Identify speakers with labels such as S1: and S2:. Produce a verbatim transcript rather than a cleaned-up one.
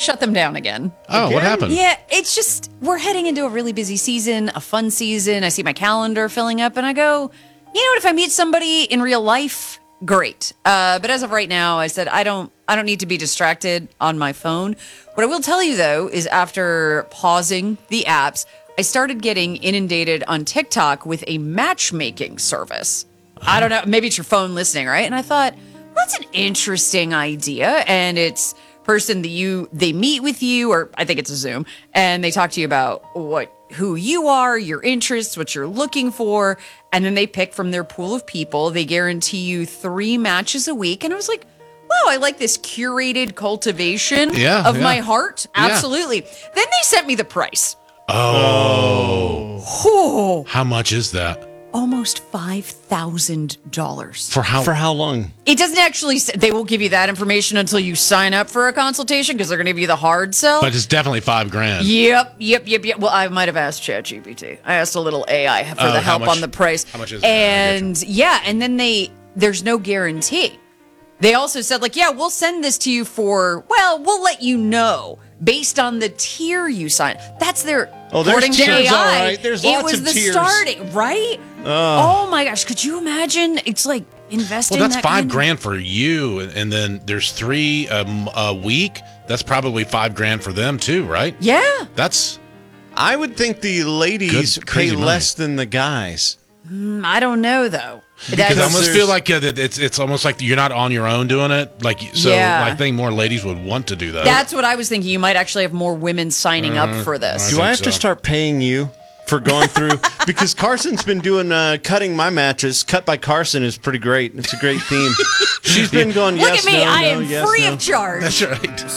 S1: shut them down again.
S2: Oh,
S3: Again?
S2: what happened?
S1: Yeah, it's just, we're heading into a really busy season, a fun season. I see my calendar filling up and I go, you know what, if I meet somebody in real life, great. Uh, but as of right now, I said, I don't, I don't need to be distracted on my phone. What I will tell you though, is after pausing the apps, I started getting inundated on TikTok with a matchmaking service. I don't know, maybe it's your phone listening, right? And I thought, well, that's an interesting idea. And it's person that you, they meet with you, or I think it's a Zoom, and they talk to you about what, who you are, your interests, what you're looking for. And then they pick from their pool of people. They guarantee you three matches a week. And I was like, wow, I like this curated cultivation
S2: Yeah,
S1: of
S2: yeah.
S1: my heart.
S2: Yeah.
S1: Absolutely. Then they sent me the price.
S2: Oh.
S1: Oh,
S2: How much is that?
S1: almost five thousand dollars.
S2: For how?
S3: For how long?
S1: It doesn't actually say, they won't give you that information until you sign up for a consultation because they're going to give you the hard sell.
S2: But it's definitely five grand.
S1: Yep, yep, yep, yep. Well, I might have asked ChatGPT. I asked a little A I for
S2: Oh,
S1: the
S2: how
S1: help
S2: much-
S1: on the price.
S2: how much is it? I
S1: And yeah, and then they there's no guarantee. They also said like, yeah, we'll send this to you for, well, we'll let you know based on the tier you sign. That's their
S3: Oh, there's
S1: according to
S3: tiers,
S1: A I.
S3: all right. There's
S1: it
S3: lots
S1: was
S3: of
S1: the
S3: tiers.
S1: starting, right? Oh my gosh, could you imagine? It's like investing.
S2: Well, that's
S1: that
S2: five
S1: kind of-
S2: grand for you, and and then there's three um, a week. That's probably five grand for them too, right?
S1: Yeah.
S2: That's
S3: I would think the ladies
S2: Good,
S3: pay
S2: crazy money.
S3: less than the guys.
S1: Mm, I don't know though.
S2: because I
S1: That's-
S2: almost
S3: there's-
S2: feel like uh, that it's it's almost like you're not on your own doing it. Like so,
S1: Yeah.
S2: I think more ladies would want to do that.
S1: That's what I was thinking. You might actually have more women signing up for this.
S2: I
S3: Do
S2: think
S3: I have to
S2: so.
S3: start paying you for going through? Because Carson's been doing uh, cutting my matches. Cut by Carson is pretty great. It's a great theme. She's been going,
S1: Look
S3: yes,
S1: at me.
S3: no,
S1: I
S3: no,
S1: am
S3: yes,
S1: free
S3: no.
S1: of charge.
S2: That's right.